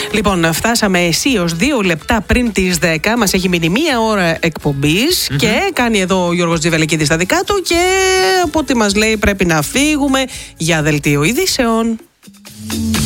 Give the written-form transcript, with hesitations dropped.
Λοιπόν, φτάσαμε αισίως 2 λεπτά πριν τις 10. Μας έχει μείνει 1 ώρα εκπομπής και κάνει εδώ ο Γιώργος Τζιβελεκίδης τα δικά του. Και από ό,τι μας λέει, πρέπει να φύγουμε για δελτίο ειδήσεων.